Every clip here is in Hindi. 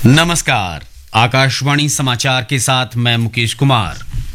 नमस्कार। आकाशवाणी समाचार के साथ मैं मुकेश कुमार।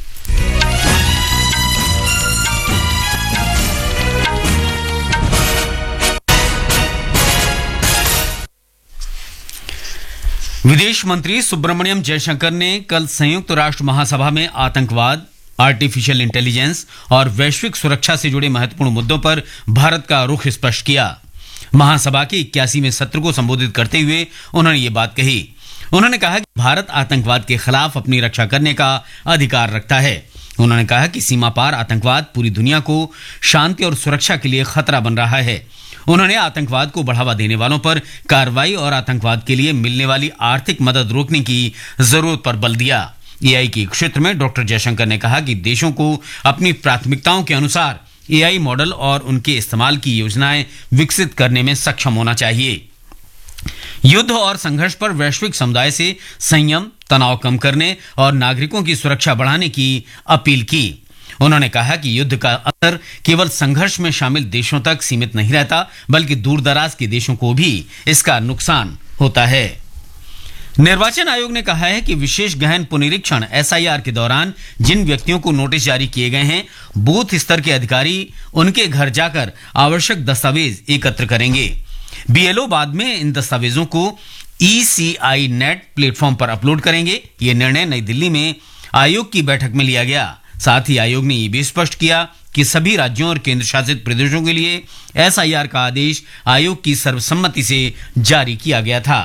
विदेश मंत्री सुब्रमण्यम जयशंकर ने कल संयुक्त राष्ट्र महासभा में आतंकवाद, आर्टिफिशियल इंटेलिजेंस और वैश्विक सुरक्षा से जुड़े महत्वपूर्ण मुद्दों पर भारत का रुख स्पष्ट किया। महासभा के 81वें सत्र को संबोधित करते हुए उन्होंने ये बात कही। उन्होंने कहा कि भारत आतंकवाद के खिलाफ अपनी रक्षा करने का अधिकार रखता है। उन्होंने कहा कि सीमा पार आतंकवाद पूरी दुनिया को शांति और सुरक्षा के लिए खतरा बन रहा है। उन्होंने आतंकवाद को बढ़ावा देने वालों पर कार्रवाई और आतंकवाद के लिए मिलने वाली आर्थिक मदद रोकने की जरूरत पर बल दिया। एआई के क्षेत्र में डॉक्टर जयशंकर ने कहा कि देशों को अपनी प्राथमिकताओं के अनुसार एआई मॉडल और उनके इस्तेमाल की योजनाएं विकसित करने में सक्षम होना चाहिए। युद्ध और संघर्ष पर वैश्विक समुदाय से संयम, तनाव कम करने और नागरिकों की सुरक्षा बढ़ाने की अपील की। उन्होंने कहा कि युद्ध का असर केवल संघर्ष में शामिल देशों तक सीमित नहीं रहता, बल्कि दूरदराज के देशों को भी इसका नुकसान होता है। निर्वाचन आयोग ने कहा है कि विशेष गहन पुनरीक्षण एसआईआर के दौरान जिन व्यक्तियों को नोटिस जारी किए गए हैं, बूथ स्तर के अधिकारी उनके घर जाकर आवश्यक दस्तावेज एकत्र करेंगे। बीएलओ बाद में इन दस्तावेजों को ECI नेट प्लेटफॉर्म पर अपलोड करेंगे। ये निर्णय नई दिल्ली में आयोग की बैठक में लिया गया। साथ ही आयोग ने ये भी स्पष्ट किया कि सभी राज्यों और केंद्र शासित प्रदेशों के लिए एसआईआर का आदेश आयोग की सर्वसम्मति से जारी किया गया था।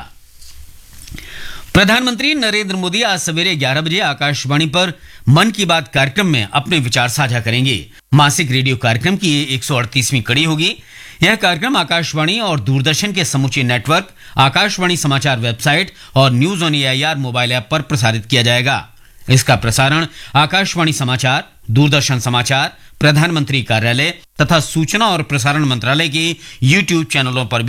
प्रधानमंत्री नरेंद्र मोदी आज सवेरे 11 बजे आकाशवाणी पर मन की बात कार्यक्रम में अपने विचार साझा करेंगे। मासिक रेडियो कार्यक्रम की ये 138वीं कड़ी होगी। यह कार्यक्रम आकाशवाणी और दूरदर्शन के समूचे नेटवर्क, आकाशवाणी समाचार वेबसाइट और news on AIR mobile app पर प्रसारित किया जाएगा। इसका प्रसारण आकाशवाणी समाचार, दूरदर्शन समाचार, प्रधानमंत्री कार्यालय तथा सूचना और प्रसारण मंत्रालय के YouTube चैनलों पर भी